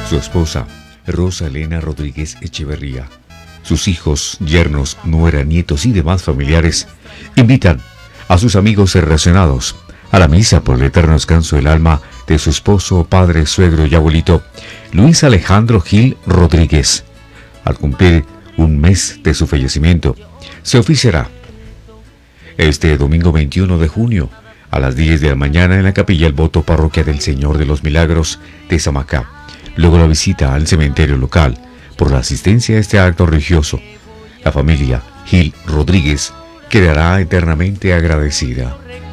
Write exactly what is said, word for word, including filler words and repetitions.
su esposa, Rosa Elena Rodríguez Echeverría, sus hijos, yernos, nuera, nietos y demás familiares invitan a sus amigos relacionados a la misa por el eterno descanso del alma de su esposo, padre, suegro y abuelito, Luis Alejandro Gil Rodríguez. Al cumplir un mes de su fallecimiento, se oficiará este domingo veintiuno de junio a las diez de la mañana en la capilla El Voto, parroquia del Señor de los Milagros de Samacá. Luego la visita al cementerio local. Por la asistencia a este acto religioso, la familia Gil Rodríguez quedará eternamente agradecida.